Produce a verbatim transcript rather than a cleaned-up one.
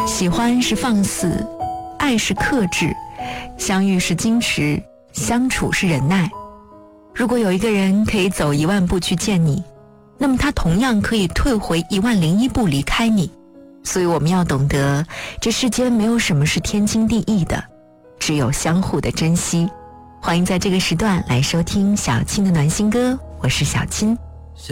喜欢是放肆，爱是克制，相遇是矜持，相处是忍耐。如果有一个人可以走一万步去见你，那么他同样可以退回一万零一步离开你。所以我们要懂得，这世间没有什么是天经地义的，只有相互的珍惜。欢迎在这个时段来收听小青的暖心歌，我是小青。